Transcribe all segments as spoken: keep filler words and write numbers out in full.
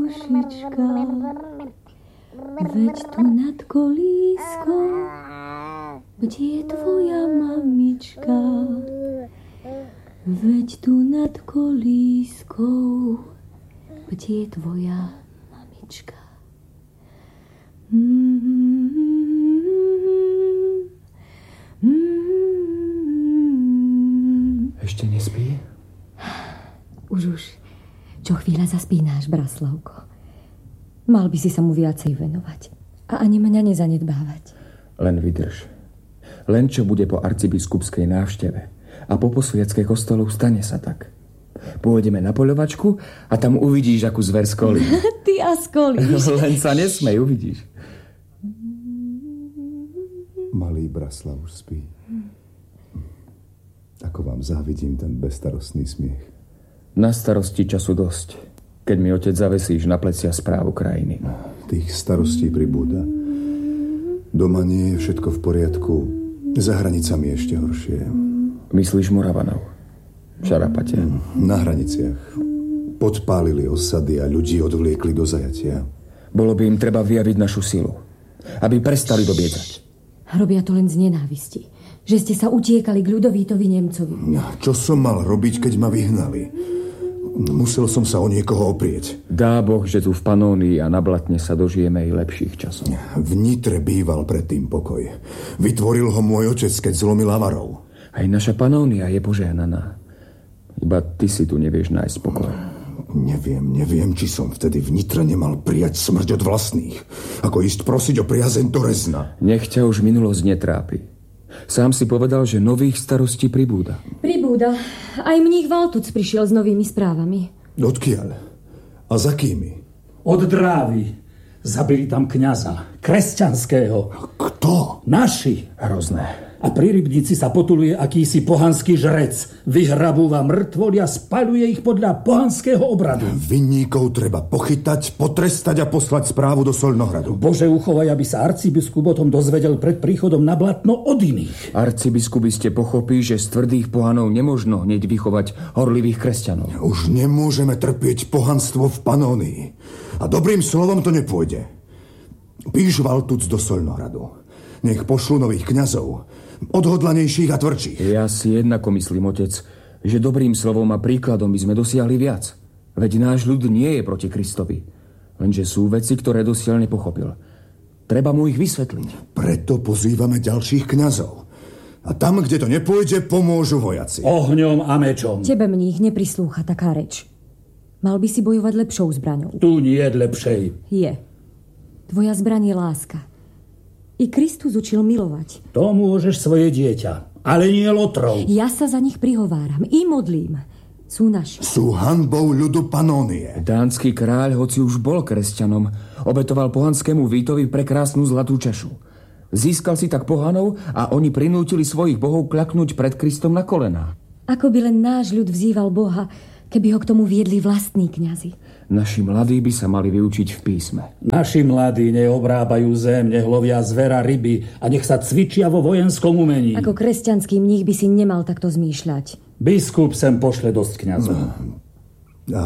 dušička, veď tu nad kolískou bdie tvoja mamička. Veď tu nad kolískou bdie tvoja mamička. Mm-hmm. Mm-hmm. Ešte nespí? Už, už. Čo chvíľa zaspínáš, Braslavko. Mal by si sa mu viacej venovať. A ani mňa nezanedbávať. Len vydrž. Len čo bude po arcibiskupskej návšteve a po posviackej kostolov, stane sa tak. Pôjdeme na poľovačku a tam uvidíš, akú zver skolí. Ty a skolíš. Len sa nesmej, uvidíš. Malý Braslav už spí. Ako vám závidím ten bezstarostný smiech. Na starosti času dosť, keď mi otec zavesíš na plecia správu krajiny. Tých starostí pribúda. Doma nie je všetko v poriadku. Za hranicami ešte horšie. Myslíš Moravanov? Šarapate? Na hraniciach. Podpálili osady a ľudí odvliekli do zajatia. Bolo by im treba vyjaviť našu silu, aby prestali dobiecať. Robia to len z nenávisti. Že ste sa utiekali k Ľudovítovi Nemcovi. Čo som mal robiť, keď ma vyhnali? Musel som sa o niekoho oprieť. Dá Boh, že tu v Panónii a na Blatne sa dožijeme aj lepších časov. V Nitre býval predtým pokoj. Vytvoril ho môj otec, keď zlomil Avarov. Aj naša Panónia je požehnaná. Iba ty si tu nevieš nájsť pokoj. Neviem, neviem, či som vtedy v Nitre nemal prijať smrť od vlastných. Ako ísť prosiť o priazeň do Rezna. Nech ťa už minulosť netrápi. Sám si povedal, že nových starostí pribúda. Pribúda. Aj mních Valtuc prišiel s novými správami. Odkiaľ? A za kými? Od Drávy. Zabili tam kňaza. Kresťanského. Kto? Naši. Hrozné. A pri Rybnici sa potuluje akýsi pohanský žrec. Vyhrabúva mŕtvoly a spaľuje ich podľa pohanského obradu. Vinníkov treba pochytať, potrestať a poslať správu do Solnohradu. Bože, uchovaj, aby sa arcibiskup o tom dozvedel pred príchodom na Blatno od iných. Arcibiskup iste pochopí, že z tvrdých pohanov nemožno hneď vychovať horlivých kresťanov. Už nemôžeme trpieť pohanstvo v Panónii. A dobrým slovom to nepôjde. Píš Valtuc do Solnohradu. Nech pošlu nových kňazov, odhodlanejších a tvrdších. Ja si jednako myslím, otec, že dobrým slovom a príkladom by sme dosiahli viac. Veď náš ľud nie je proti Kristovi. Lenže sú veci, ktoré dosiaľ nepochopil. Treba mu ich vysvetliť. Preto pozývame ďalších kňazov. A tam, kde to nepôjde, pomôžu vojaci. Ohňom a mečom. Tebe mních neprislúcha taká reč. Mal by si bojovať lepšou zbraňou. Tu nie je lepšej. Je. Tvoja zbraň je láska. I Kristus učil milovať. To môžeš svoje dieťa, ale nie lotrov. Ja sa za nich prihováram i modlím. Sú naši. Sú hanbou ľudu Panónie. Dánsky kráľ, hoci už bol kresťanom, obetoval pohanskému Vítovi prekrásnu zlatú čašu. Získal si tak pohanov a oni prinútili svojich bohov klaknúť pred Kristom na kolená. Ako by len náš ľud vzýval Boha, keby ho k tomu viedli vlastní kňazi. Naši mladí by sa mali vyučiť v písme. Naši mladí neobrábajú zem, nech lovia zvera, ryby a nech sa cvičia vo vojenskom umení. Ako kresťanský mních by si nemal takto zmýšľať. Biskup sem pošle dosť kňazov. A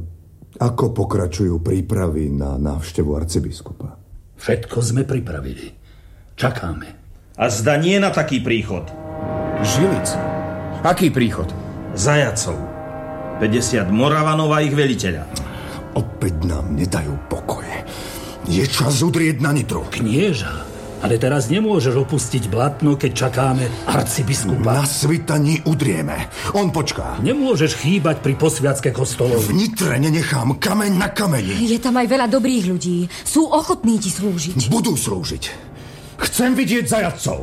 ako pokračujú prípravy na návštevu arcibiskupa? Všetko sme pripravili. Čakáme. A zda nie na taký príchod. Žilic? Aký príchod? Zajacov. päťdesiat Moravanov a ich veliteľa. Opäť nám nedajú pokoj. Je čas udrieť na Nitru. Knieža, ale teraz nemôžeš opustiť Blatno, keď čakáme arcibiskupa. Na svitaní udrieme. On počká. Nemôžeš chýbať pri posviacke kostolov. V Nitre nenechám kameň na kameni. Je tam aj veľa dobrých ľudí. Sú ochotní ti slúžiť. Budú slúžiť. Chcem vidieť zajatcov.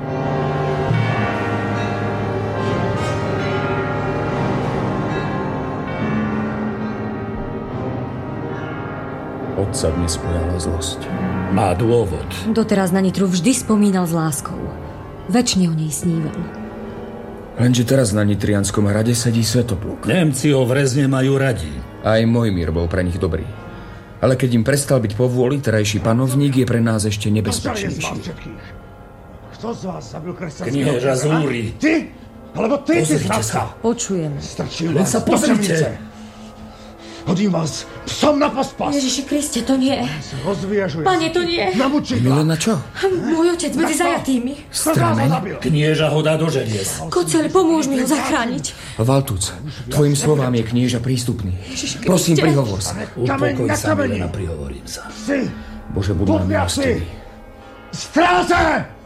Otca dnes pojala zlosť. Má dôvod. Doteraz na Nitru vždy spomínal s láskou. Večne o nej sníval. Lenže teraz na Nitrianskom hrade sedí Svetopluk. Nemci ho v Rezne majú radi. Aj Mojmír bol pre nich dobrý. Ale keď im prestal byť povôli, terajší panovník je pre nás ešte nebezpečnejší. Kto z vás zabil kresťanského? Knieža Zúri. Ty? Alebo ty si Pozrite sa. Počujeme. Strčím Len vás sa do pozrite. temnice. Hodím vás psom na pospas. Ježiši Kriste, to nie. Rozviažujem. Pane, to nie. Na mučidla. Milena, čo? Môj otec medzi zajatými. Strameň? Knieža ho dá do želiez. Kocel, pomôž mi ho zachrániť. Valtuc, tvojim slovám je knieža prístupný. Prosím, prihovor sa. Upokoj sa, Milena, prihovorím sa. Si Bože, buď nám milostivý. Stráže!